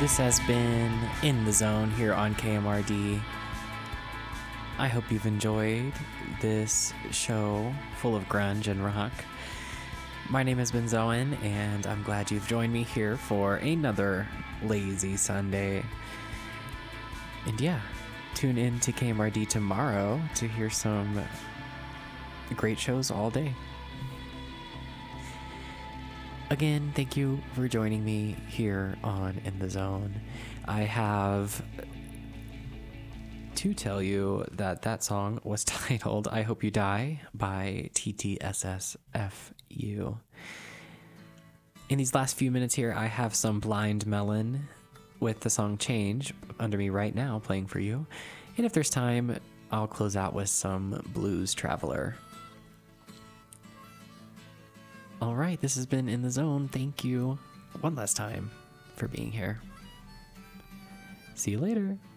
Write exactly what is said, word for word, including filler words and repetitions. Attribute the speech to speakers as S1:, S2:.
S1: This has been In the Zone here on K M R D. I hope you've enjoyed this show full of grunge and rock. My name has been Zoen, and I'm glad you've joined me here for another lazy Sunday. And yeah, tune in to K M R D tomorrow to hear some great shows all day. Again, thank you for joining me here on In the Zone. I have to tell you that that song was titled I Hope You Die by T T S S F U. In these last few minutes here, I have some Blind Melon with the song Change under me right now playing for you. And if there's time, I'll close out with some Blues Traveler. All right, this has been In the Zone. Thank you one last time for being here. See you later.